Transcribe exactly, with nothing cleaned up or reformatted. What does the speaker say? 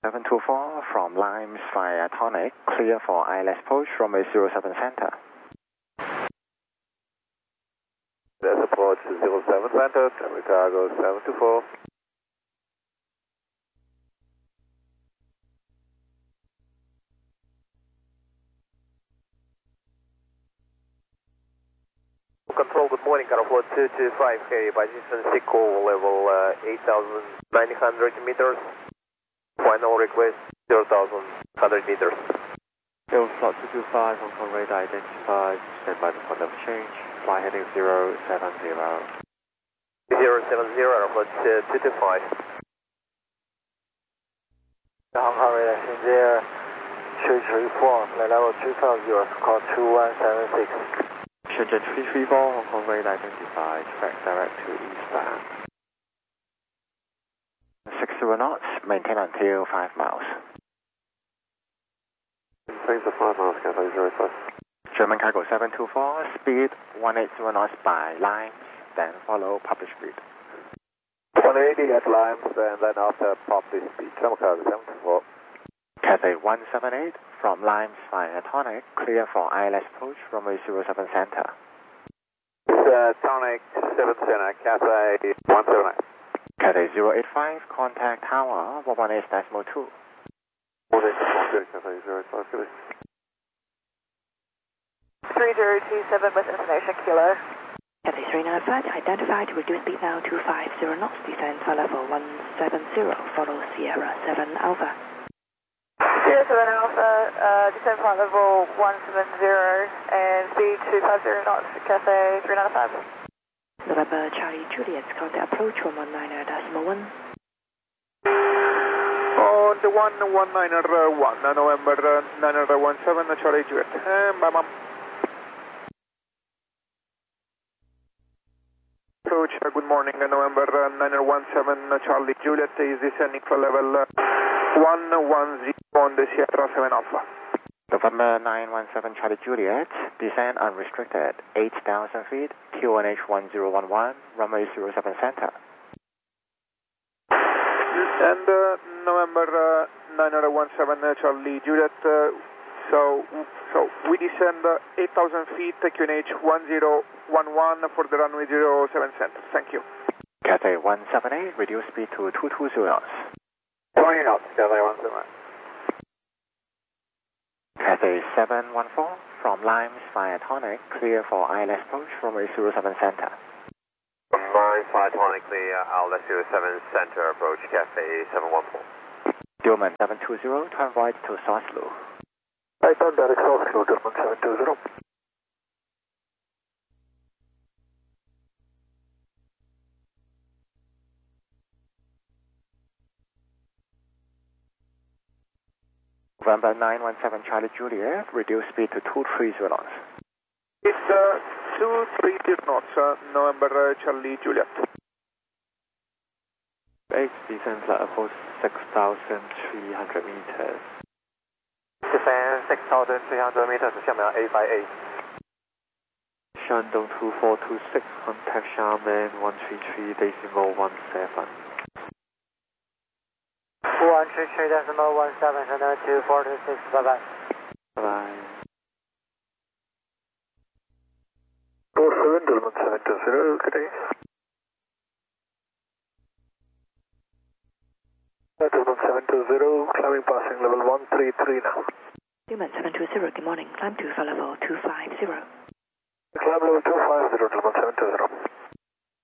seven two four from Limes via Tonic, clear for I L S approach, runway zero seven center. That's approach zero seven center, Chicago seven two four. Control, good morning, Aeroflot two two five, carry position Seco, level uh, eight thousand nine hundred meters. Final request zero thousand one hundred meters. Aeroflot two two five, Hong Kong radar identified, stand by the point of change, fly heading zero seven zero. zero seven zero, Aeroflot two two five. Hong Kong radar Shenzhen three three four, level two thousand, call two one seven six. Shenzhen three three four, Hong Kong radar identified, track direct to eastbound. six zero knots, maintain until five miles. Thanks for five miles, Cathay zero five. German cargo seven two four, speed one eighty knots by Limes, then follow published speed. one eighty at Limes, and then after published speed. German cargo seven two four. Cathay one seven eight from Limes via Tonic, clear for I L S approach, runway zero seven center. It's uh, Tonic seven center, Cathay one seven eight. Cathay zero eight five, contact tower one one eight decimal two. Cathay zero eight five, good. three zero two seven with information kilo. Cathay three nine five, identified, reduce speed now two five zero knots, descend for level one seven zero, follow Sierra seven Alpha. Sierra seven Alpha, uh, descend flight level one seven zero and speed two five zero knots, Cathay three nine five. November Charlie Juliet, contact approach one one nine decimal one. On the one one nine one, November nine one seven, Charlie Juliet. Um, bye, ma'am. Approach, uh, good morning, November nine one seven, Charlie Juliet is descending for level uh, one one zero on the Sierra seven Alpha. November nine one seven Charlie Juliet, descend unrestricted, eight thousand feet, Q N H one zero one one, runway zero seven center. And uh, November uh, nine one seven uh, Charlie Juliet, uh, so so we descend uh, eight thousand feet, Q N H one zero one one for the runway zero seven center. Thank you. Cathay one seven eight, reduce speed to two two zero knots. twenty knots, Cathay one seven eight. Cathay seven one four from Limes via Tonic, clear for I L S approach, runway zero seven center. Limes via Tonic, clear, I L S zero seven center, approach Cathay seven one four. Dillman seven two zero, turn right to Oslo. I turn direct to Oslo, Dillman seven two zero. November nine one seven Charlie Juliet, reduce speed to two three zero knots. It's uh, two three zero knots, uh, November uh, Charlie Juliet. Base descends at about six thousand three hundred meters. Descend six thousand three hundred meters, Xiamen eight by eight. Shandong two four two six, contact Xiamen one three three decimal one seven. one three three decimal one seven, Shandong two four two six, bye bye. Bye bye. four seven, Dillman seven two zero, good day. Dillman seven two zero, climbing passing level one three three now. Dillman seven two zero, good morning, climb to for level two five zero. Climb level two five zero, Dillman